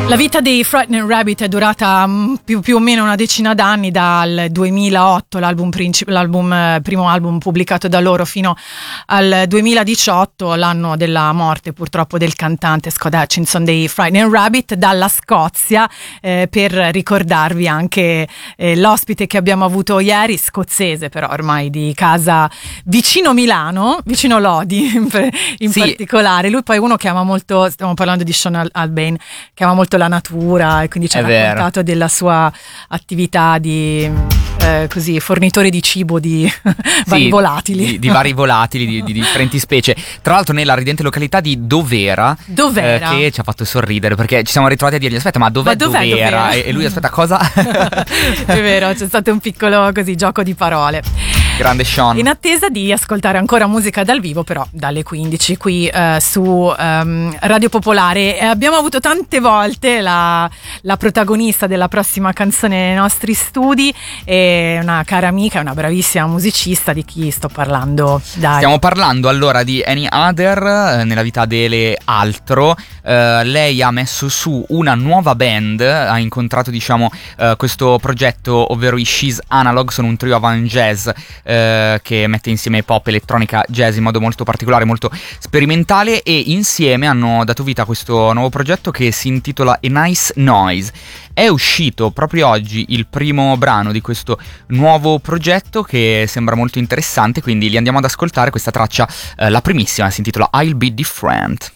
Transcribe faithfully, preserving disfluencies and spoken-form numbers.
La vita dei Frightened Rabbit è durata mh, più, più o meno una decina d'anni, dal duemilaotto, l'album, princip- l'album eh, primo album pubblicato da loro, fino al duemiladiciotto, l'anno della morte purtroppo del cantante Scott Hutchinson dei Frightened Rabbit, dalla Scozia, eh, per ricordarvi anche eh, l'ospite che abbiamo avuto ieri, scozzese però ormai di casa vicino Milano, vicino Lodi in, in sì. particolare. Lui poi è uno che ama molto, stiamo parlando di Sean Al- Albane, che ama molto la natura e quindi ci ha raccontato della sua attività di eh, così fornitore di cibo di vari sì, volatili di, di vari volatili di, di differenti specie, tra l'altro nella ridente località di Dovera, Dovera. Eh, che ci ha fatto sorridere perché ci siamo ritrovati a dirgli aspetta ma dov'è, ma dov'è Dovera? Dovera? E, e lui aspetta cosa? È vero, c'è stato un piccolo così gioco di parole. Grande Sean. In attesa di ascoltare ancora musica dal vivo, però dalle quindici qui eh, su um, Radio Popolare. Eh, abbiamo avuto tante volte la, la protagonista della prossima canzone nei nostri studi, è una cara amica, una bravissima musicista. Di chi sto parlando? Dai. Stiamo parlando allora di Any Other, eh, nella vita delle altro. Eh, lei ha messo su una nuova band, ha incontrato diciamo eh, questo progetto, ovvero i She's Analog, sono un trio avant jazz eh, che mette insieme pop, elettronica, jazz in modo molto particolare, molto sperimentale, e insieme hanno dato vita a questo nuovo progetto che si intitola A Nice Noise. È uscito proprio oggi il primo brano di questo nuovo progetto che sembra molto interessante, quindi li andiamo ad ascoltare. Questa traccia, eh, la primissima, si intitola I'll Be Different.